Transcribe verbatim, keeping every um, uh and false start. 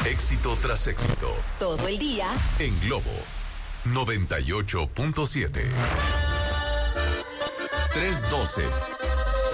Éxito tras éxito. Todo el día. En Globo noventa y ocho punto siete. tres doce.